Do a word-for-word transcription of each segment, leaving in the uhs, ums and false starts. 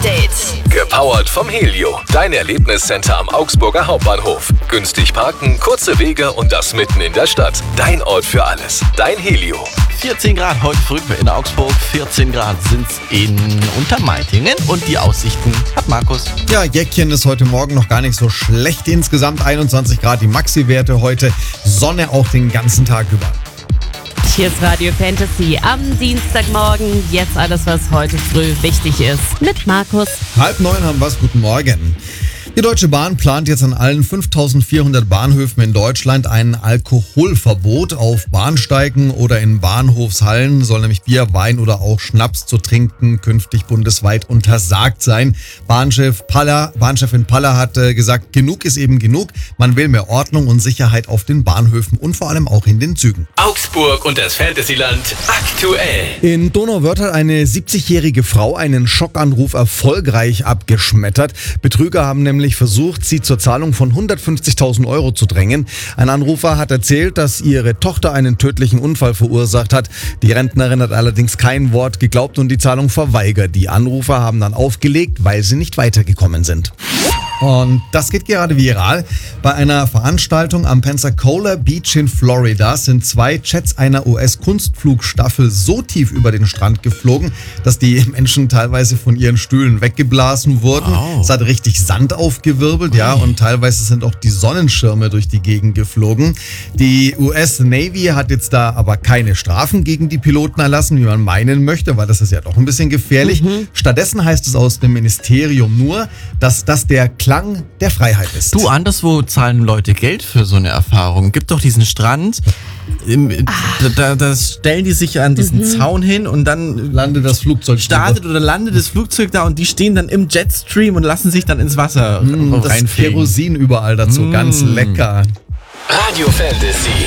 Update. Gepowert vom Helio, dein Erlebniscenter am Augsburger Hauptbahnhof. Günstig parken, kurze Wege und das mitten in der Stadt. Dein Ort für alles. Dein Helio. vierzehn Grad heute früh in Augsburg, vierzehn Grad sind's in Untermeitingen und die Aussichten hat Markus. Ja, Jäckchen ist heute Morgen noch gar nicht so schlecht. Insgesamt einundzwanzig Grad die Maxi-Werte heute. Sonne auch den ganzen Tag über. Hier ist Radio Fantasy am Dienstagmorgen. Jetzt alles, was heute früh wichtig ist. Mit Markus. Halb neun haben wir's. Guten Morgen. Die Deutsche Bahn plant jetzt an allen fünftausendvierhundert Bahnhöfen in Deutschland ein Alkoholverbot. Auf Bahnsteigen oder in Bahnhofshallen soll nämlich Bier, Wein oder auch Schnaps zu trinken künftig bundesweit untersagt sein. Bahnchef Paller, Bahnchefin Paller hat äh, gesagt, genug ist eben genug. Man will mehr Ordnung und Sicherheit auf den Bahnhöfen und vor allem auch in den Zügen. Augsburg und das Fantasyland aktuell. In Donauwörth hat eine siebzigjährige Frau einen Schockanruf erfolgreich abgeschmettert. Betrüger haben nämlich versucht, sie zur Zahlung von hundertfünfzigtausend Euro zu drängen. Ein Anrufer hat erzählt, dass ihre Tochter einen tödlichen Unfall verursacht hat. Die Rentnerin hat allerdings kein Wort geglaubt und die Zahlung verweigert. Die Anrufer haben dann aufgelegt, weil sie nicht weitergekommen sind. Und das geht gerade viral. Bei einer Veranstaltung am Pensacola Beach in Florida sind zwei Jets einer U S-Kunstflugstaffel so tief über den Strand geflogen, dass die Menschen teilweise von ihren Stühlen weggeblasen wurden. Wow. Es hat richtig Sand aufgewirbelt, ja, und teilweise sind auch die Sonnenschirme durch die Gegend geflogen. Die U S-Navy hat jetzt da aber keine Strafen gegen die Piloten erlassen, wie man meinen möchte, weil das ist ja doch ein bisschen gefährlich. Mhm. Stattdessen heißt es aus dem Ministerium nur, dass das der Klang der Freiheit ist. Du, anderswo zahlen Leute Geld für so eine Erfahrung. Gibt doch diesen Strand, im, da, da, da stellen die sich an diesen mhm. Zaun hin und dann landet das Flugzeug. Startet oder landet das Flugzeug da und die stehen dann im Jetstream und lassen sich dann ins Wasser mm, reinfegen. Das Kerosin überall dazu, mm. ganz lecker. Radio Fantasy.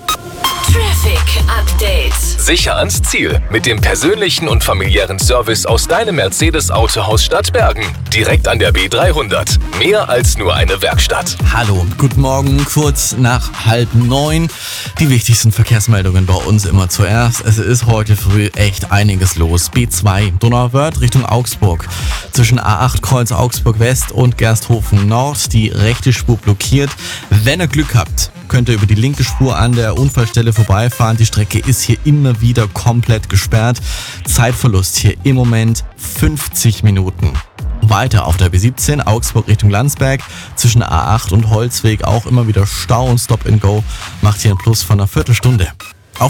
Traffic Update. Sicher ans Ziel mit dem persönlichen und familiären Service aus deinem Mercedes-Autohaus Stadtbergen. Direkt an der B dreihundert. Mehr als nur eine Werkstatt. Hallo, guten Morgen, kurz nach halb neun. Die wichtigsten Verkehrsmeldungen bei uns immer zuerst. Es ist heute früh echt einiges los. B zwei, Donauwörth Richtung Augsburg. Zwischen A acht Kreuz Augsburg West und Gersthofen Nord die rechte Spur blockiert. Wenn ihr Glück habt, könnt ihr über die linke Spur an der Unfallstelle vorbeifahren. Die Strecke ist hier immer wieder komplett gesperrt. Zeitverlust hier im Moment fünfzig Minuten. Weiter auf der B siebzehn, Augsburg Richtung Landsberg. Zwischen A acht und Holzweg auch immer wieder Stau und Stop and Go. Macht hier einen Plus von einer Viertelstunde.